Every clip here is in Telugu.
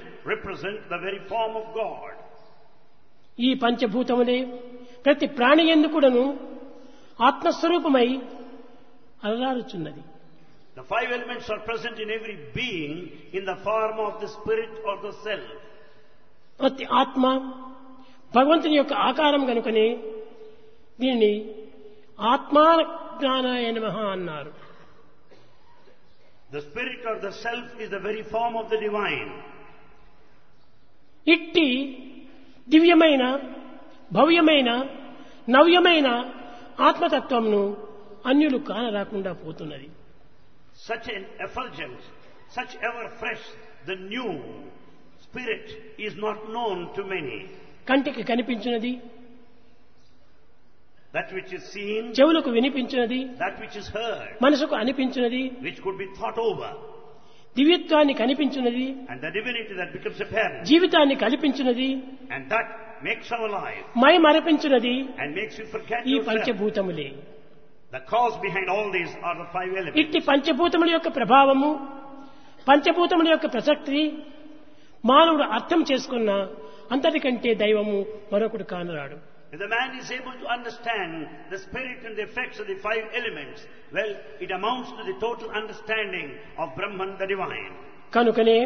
represent the very form of God. ఈ పంచభూతములే ప్రతి ప్రాణి యందు కూడాను ఆత్మస్వరూపమై అలరారుచున్నది. The five elements are present in every being in the form of the spirit or the self. ప్రతి ఆత్మ భగవంతుని యొక్క ఆకారం కనుకనే దీనిని ఆత్మాజ్ఞానాయ నమః అన్నారు. The spirit or the self is the very form of the divine. ఇట్టి దివ్యమైన భవ్యమైన నవ్యమైన ఆత్మతత్వంను అన్యులు కానరాకుండా పోతున్నది. Such an effulgent, such ever fresh, the new spirit is not known to many. కంటికి కనిపించినది, That which is seen, చెవులకు వినిపించినది, that which is heard, మనసుకు అనిపించినది, which could be thought over, దివ్యత్వాన్ని కనిపించినది, and the divinity that becomes apparent, జీవితాన్ని కల్పించినది, and that makes our life my మరపించినది and makes you forget ఈ yourself. పంచభూతములే. The cause behind all these are the five elements. ఇట్టి పంచభూతముల యొక్క ప్రభావము, పంచభూతముల యొక్క ప్రసక్తి మానవుడు అర్థం చేసుకున్న అంతటికంటే దైవము మరొకడు కానరాడు. If the man is able to understand the spirit and the effects of the five elements, well, it amounts to the total understanding of Brahman, the divine. కనుకనే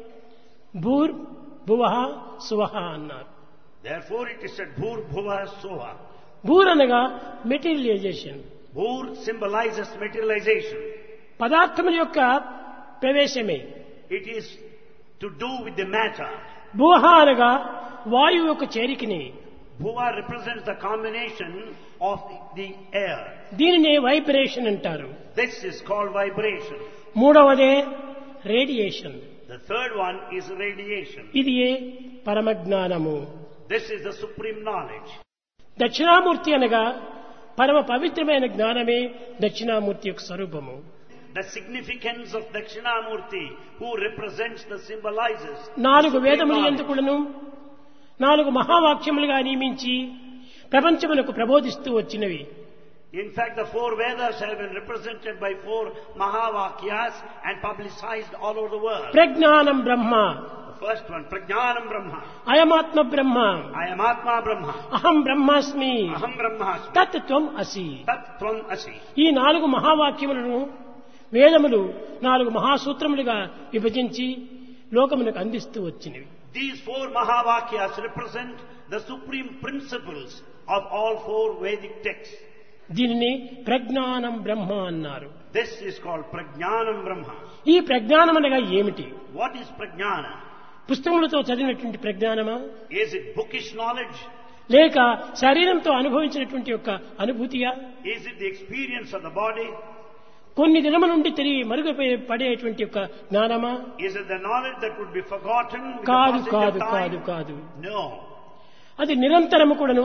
భూర్ భువః సువః అన్నారు. Therefore it is said, Bhur Bhuva Soha. భూర్ అనగా మెటీరియలైజేషన్, Bhur symbolizes materialization. పదార్థముల యొక్క ప్రవేశమే. It is to do with the matter. భువః అనగా వాయువు యొక్క చేరికని, Bhuva represents the combination of the air. దీనినే వైబ్రేషన్ అంటారు. This is called vibration. మూడవదే radiation. The third one is radiation. ఇది పరమజ్ఞానము. This is the supreme knowledge. Dakshinamurthy అనగా పరమ పవిత్రమైన జ్ఞానమే దక్షిణామూర్తి యొక్క స్వరూపము. The significance of Dakshinamurti, who represents the symbolizes. నాలుగు the supreme వేదములు knowledge. ఎందుకులను నాలుగు మహావాక్యములుగా నియమించి ప్రపంచమునకు ప్రబోధిస్తూ వచ్చినవి. In fact, the four Vedas have been represented by four Mahavakyas and publicized all over the world. ప్రజ్ఞానం బ్రహ్మ, The first one, Prajnanam Brahma. అయమాత్మ Brahma, I am Atma Brahma. అహం బ్రహ్మాస్మి, Aham Brahmasmi. తత్ త్వం అసి. Tat Tvam Asi. ఈ నాలుగు మహావాక్యములను వేదములు నాలుగు మహాసూత్రములుగా విభజించి లోకమునకు అందిస్తూ వచ్చినవి. These four Mahavakyas represent the supreme principles of all four Vedic texts. దీనిని ప్రజ్ఞానం బ్రహ్మ అన్నారు. This is called Prajnanam Brahma. ఈ ప్రజ్ఞానం అనగా ఏమిటి? What is Prajnana? పుస్తకములతో చదివినటువంటి ప్రజ్ఞానమా, Is it bookish knowledge? లేక శరీరంతో అనుభవించినటువంటి యొక్క అనుభూతియా, Is it the experience of the body? కొన్ని దినముల నుండి తిరిగి పడేటువంటి యొక్క జ్ఞానమా? Is it the knowledge that would be forgotten with the కాదు passage కాదు of కాదు time? కాదు. No. అది నిరంతరము కూడాను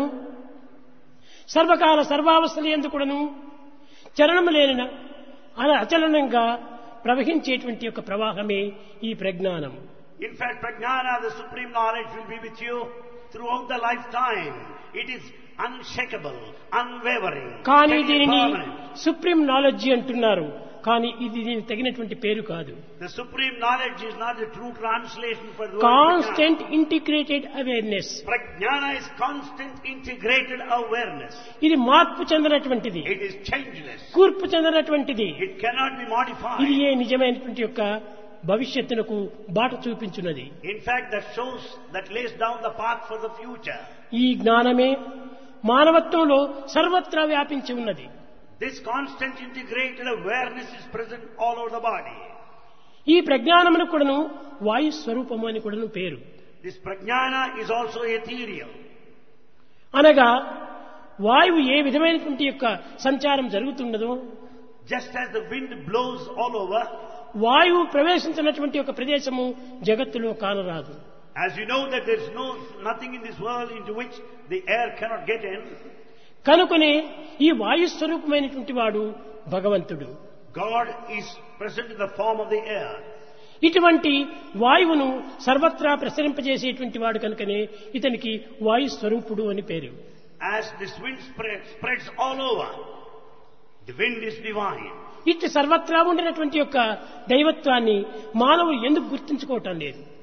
సర్వకాల సర్వావస్థల యందు కూడాను చలనము లేని అచలనంగా ప్రవహించేటువంటి యొక్క ప్రవాహమే ఈ ప్రజ్ఞానం. In fact, Prajnana, the supreme knowledge, will be with you throughout the lifetime. It is unshakable, unwavering, కానీ steady, దీనిని permanent. సుప్రీం నాలెడ్జి అంటున్నారు. కానీ ఇది దీనికి తగినటువంటి పేరు కాదు. The supreme knowledge is not the true translation for the word constant integrated awareness. Prajnana is constant integrated awareness. ఇది మార్పు చెందినటువంటిది, It is changeless. కూర్పు చెందినటువంటిది. It cannot be modified. ఇది ఏ నిజమైనటువంటి యొక్క భవిష్యత్తునకు బాట చూపించున్నది. In fact, that lays down the path for the future. ఈ జ్ఞానమే మానవత్వంలో సర్వత్రా వ్యాపించి ఉన్నది. This constant integrated awareness is present all over the body. ఈ ప్రజ్ఞానమునకు కూడాను వాయు స్వరూపము అని కూడాను పేరు. This Prajnana is also ethereal. అనగా వాయువు ఏ విధమైనటువంటి యొక్క సంచారం జరుగుతున్నదో, Just as the wind blows all over, వాయువు ప్రవేశించినటువంటి యొక్క ప్రదేశము జగత్తులో కానరాదు. as you know that there is nothing in this world into which the air cannot get in. కనుకనే ఈ వాయు స్వరూపమైనటువంటి వాడు భగవంతుడు. God is present in the form of the air. ఇటువంటి వాయువును సర్వత్రా ప్రసరింపజేసేటువంటి వాడు కనుకనే ఇతనికి వాయు స్వరూపుడు అని పేరు. As this wind spreads all over, the wind is divine. ఇట్టి సర్వత్రా ఉండినటువంటి యొక్క దైవత్వాన్ని మానవులు ఎందుకు గుర్తించుకోవటం లేదు?